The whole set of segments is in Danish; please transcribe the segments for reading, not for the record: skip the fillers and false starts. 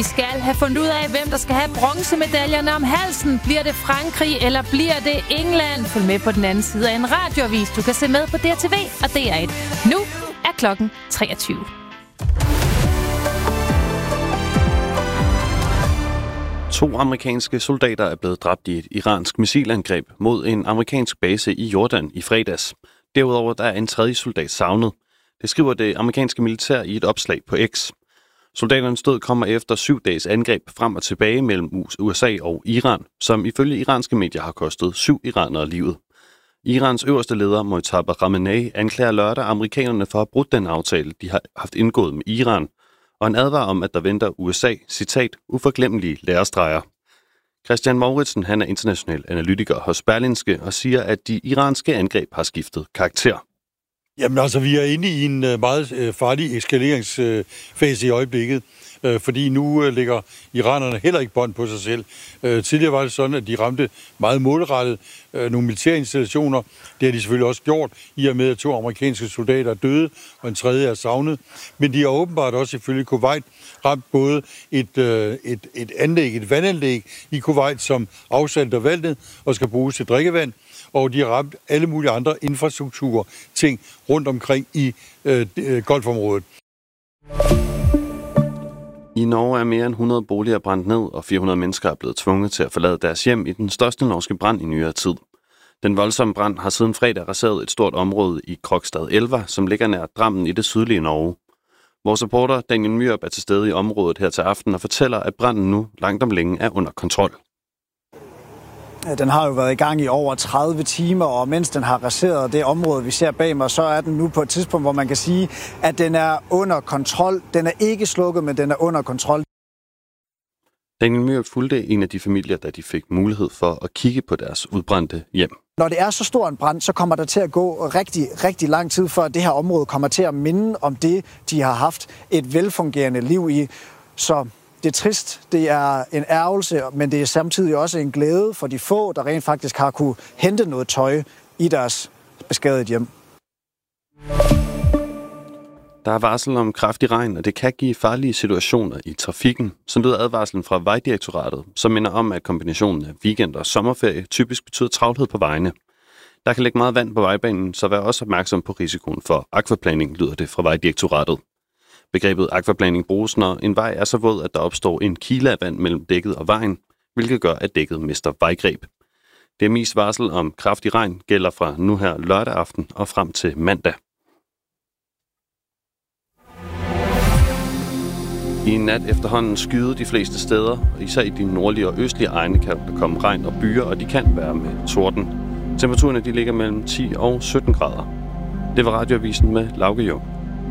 Vi skal have fundet ud af, hvem der skal have bronzemedaljerne om halsen. Bliver det Frankrig, eller bliver det England? Følg med på den anden side af en radioavis. Du kan se med på DRTV og DR1. Nu er klokken 23. To amerikanske soldater er blevet dræbt i et iransk missilangreb mod en amerikansk base i Jordan i fredags. Derudover der er en tredje soldat savnet. Det skriver det amerikanske militær i et opslag på X. Soldaternes død kommer efter 7 dages angreb frem og tilbage mellem USA og Iran, som ifølge iranske medier har kostet 7 iranere livet. Irans øverste leder, Mojtaba Khamenei, anklager lørdag amerikanerne for at have brudt den aftale, de har haft indgået med Iran, og han advarer om, at der venter USA, citat, uforglemmelige lærestreger. Christian Mouritsen, han er international analytiker hos Berlingske og siger, at de iranske angreb har skiftet karakter. Jamen altså, vi er inde i en meget farlig eskaleringsfase i øjeblikket, fordi nu lægger iranerne heller ikke bånd på sig selv. Tidligere var det sådan, at de ramte meget målrettet nogle militære installationer. Det har de selvfølgelig også gjort, i og med at 2 amerikanske soldater er døde, og en tredje er savnet. Men de har åbenbart også ifølge Kuwait ramt både et vandanlæg i Kuwait, som afsalter vandet og skal bruges til drikkevand, og de har ramt alle mulige andre infrastrukturting rundt omkring i Golfområdet. I Norge er mere end 100 boliger brændt ned, og 400 mennesker er blevet tvunget til at forlade deres hjem i den største norske brand i nyere tid. Den voldsomme brand har siden fredag raseret et stort område i Krokstad Elva, som ligger nær Drammen i det sydlige Norge. Vores reporter Daniel Myrup er til stede i området her til aften og fortæller, at branden nu langt om længe er under kontrol. Den har jo været i gang i over 30 timer, og mens den har raseret det område, vi ser bag mig, så er den nu på et tidspunkt, hvor man kan sige, at den er under kontrol. Den er ikke slukket, men den er under kontrol. Daniel Myrup fulgte en af de familier, da de fik mulighed for at kigge på deres udbrændte hjem. Når det er så stor en brand, så kommer der til at gå rigtig lang tid, før det her område kommer til at minde om det, de har haft et velfungerende liv i. Så det er trist, det er en ærgelse, men det er samtidig også en glæde for de få, der rent faktisk har kunne hente noget tøj i deres beskadigede hjem. Der er varsel om kraftig regn, og det kan give farlige situationer i trafikken. Så lød advarslen fra Vejdirektoratet, som minder om, at kombinationen af weekend og sommerferie typisk betyder travlhed på vejene. Der kan ligge meget vand på vejbanen, så vær også opmærksom på risikoen for akvaplaning, lyder det fra Vejdirektoratet. Begrebet akvaplaning bruges, når en vej er så våd, at der opstår en kile af vand mellem dækket og vejen, hvilket gør, at dækket mister vejgreb. Det er mest varsel om kraftig regn gælder fra nu her lørdag aften og frem til mandag. I nat efterhånden skyder de fleste steder, og især i de nordlige og østlige egne kan der komme regn og byer, og de kan være med torden. Temperaturerne de ligger mellem 10 og 17 grader. Det var radioavisen med Lauke Jung.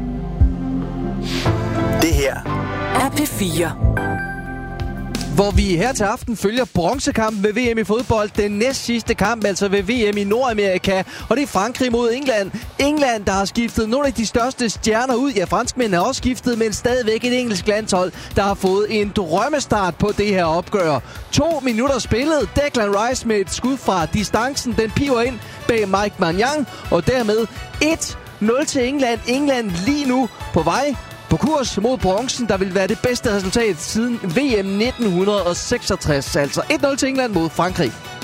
Det her er P4. Hvor vi her til aften følger bronzekampen ved VM i fodbold. Den næst sidste kamp, altså ved VM i Nordamerika. Og det er Frankrig mod England. England, der har skiftet nogle af de største stjerner ud. Ja, franskmændene har også skiftet, men stadigvæk et engelsk landshold, der har fået en drømmestart på det her opgør. 2 minutter spillet. Declan Rice med et skud fra distancen. Den piver ind bag Mike Maignan. Og dermed 1-0 til England. England lige nu på vej på kurs mod bronzen, der vil være det bedste resultat siden VM 1966. Altså 1-0 til England mod Frankrig.